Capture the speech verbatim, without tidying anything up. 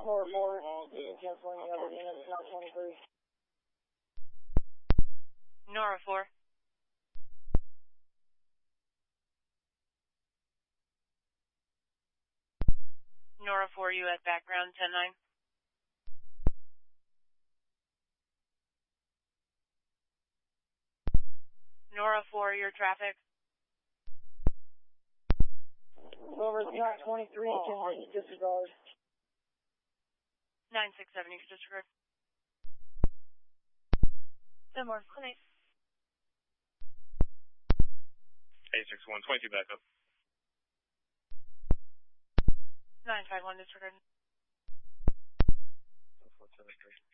More report. Canceling the other units, not twenty-three. Nora four. Nora four, you at background ten nine. Nora four, your traffic. Over not twenty-three, can disregard. nine six seven, you can disregard. No more, clinic. eight six one, twenty-two backup. nine five one, disregard. four seven three.